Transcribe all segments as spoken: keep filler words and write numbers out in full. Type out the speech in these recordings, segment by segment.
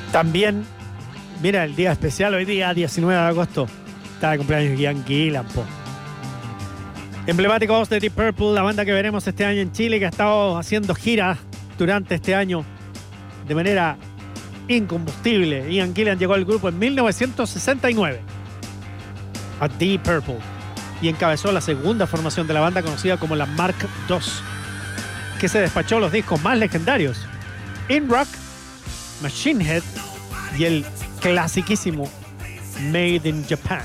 También, mira, el día especial hoy día, diecinueve de agosto, está de cumpleaños Ian Gillan, po. Emblemáticos de Deep Purple, la banda que veremos este año en Chile, que ha estado haciendo giras durante este año de manera incombustible. Ian Gillan llegó al grupo en mil novecientos sesenta y nueve a Deep Purple y encabezó la segunda formación de la banda, conocida como la Mark dos, que se despachó los discos más legendarios: In Rock, Machine Head y el clasiquísimo Made in Japan.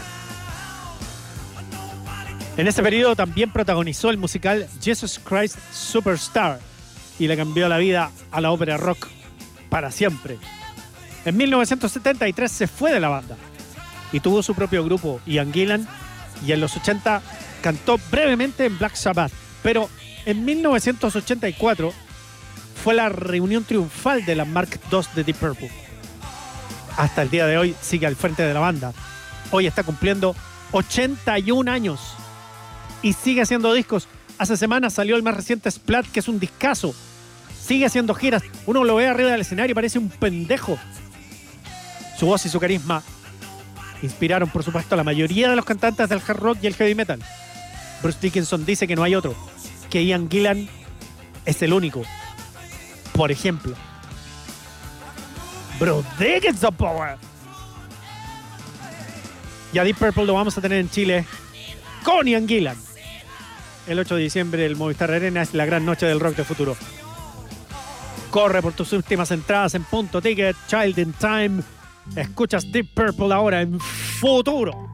En ese periodo también protagonizó el musical Jesus Christ Superstar y le cambió la vida a la ópera rock para siempre. En mil novecientos setenta y tres se fue de la banda y tuvo su propio grupo, Ian Gillan, y en los ochenta cantó brevemente en Black Sabbath, pero en mil novecientos ochenta y cuatro fue la reunión triunfal de la Mark dos de Deep Purple. Hasta el día de hoy sigue al frente de la banda. Hoy está cumpliendo ochenta y un años y sigue haciendo discos. Hace semanas salió el más reciente, Splat, que es un discazo. Sigue haciendo giras. Uno lo ve arriba del escenario y parece un pendejo. Su voz y su carisma inspiraron, por supuesto, a la mayoría de los cantantes del hard rock y el heavy metal. Bruce Dickinson dice que no hay otro, que Ian Gillan es el único. Por ejemplo, Bruce Dickinson Power. Y a Deep Purple lo vamos a tener en Chile con Ian Gillan el ocho de diciembre. El Movistar Arena es la gran noche del rock de futuro. Corre por tus últimas entradas en Punto Ticket. Child in Time. Escuchas Deep Purple ahora en Futuro.